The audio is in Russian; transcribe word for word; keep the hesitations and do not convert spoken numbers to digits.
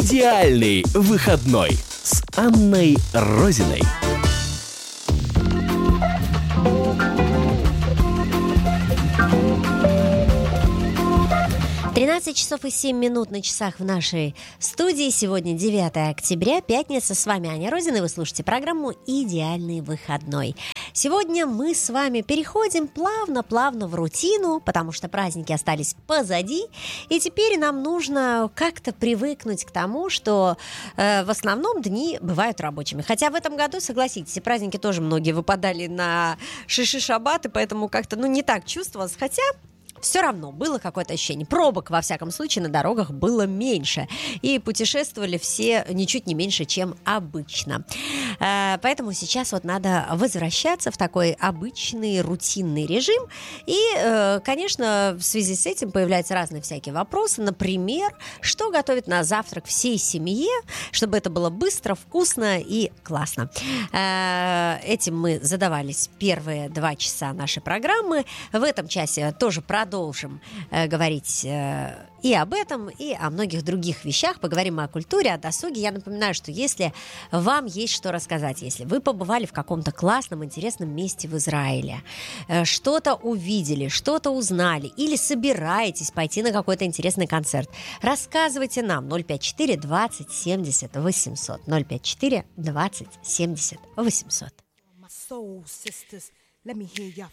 «Идеальный выходной» с Анной Розиной. тринадцать часов и семь минут на часах в нашей студии. Сегодня девятое октября, пятница. С вами Аня Розина, и вы слушаете программу «Идеальный выходной». Сегодня мы с вами переходим плавно-плавно в рутину, потому что праздники остались позади, и теперь нам нужно как-то привыкнуть к тому, что э, в основном дни бывают рабочими. Хотя в этом году, согласитесь, и праздники тоже многие выпадали на шиши-шаббат, и поэтому как-то ну, не так чувствовалось, хотя... Все равно было какое-то ощущение. Пробок, во всяком случае, на дорогах было меньше. И путешествовали все ничуть не меньше, чем обычно. Поэтому сейчас вот надо возвращаться в такой обычный рутинный режим. И, конечно, в связи с этим появляются разные всякие вопросы. Например, что готовить на завтрак всей семье, чтобы это было быстро, вкусно и классно. Этим мы задавались первые два часа нашей программы. В этом часе тоже продолжим. Продолжим э, говорить э, и об этом, и о многих других вещах. Поговорим о культуре, о досуге. Я напоминаю, что если вам есть что рассказать, если вы побывали в каком-то классном, интересном месте в Израиле, э, что-то увидели, что-то узнали, или собираетесь пойти на какой-то интересный концерт, рассказывайте нам. ноль пять четыре двадцать семьдесят восемьсот. ноль пять четыре двадцать семьдесят восемьсот. Soul sisters, let me hear your